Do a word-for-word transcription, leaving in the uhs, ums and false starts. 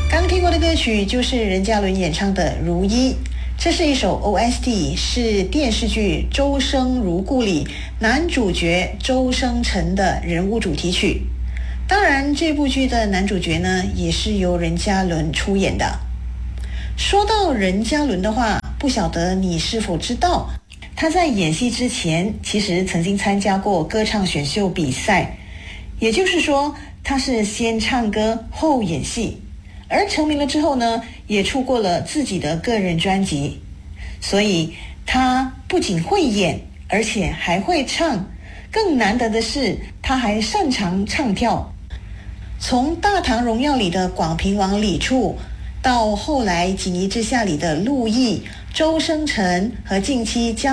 刚听过的歌曲就是任嘉伦演唱的《如一》，这是一首 O S T， 是电视剧《周生如故》里男主角周生辰的人物主题曲。当然，这部剧的男主角呢，也是由任嘉伦出演的。说到任嘉伦的话，不晓得你是否知道，他在演戏之前，其实曾经参加过歌唱选秀比赛，也就是说，他是先唱歌后演戏。而成名了之后呢，也出过了自己的个人专辑，所以他不仅会演，而且还会唱，更难得的是他还擅长唱跳。从《大唐荣耀》里的广平王李处，到后来《锦衣之下》里的陆毅、周生辰和近期江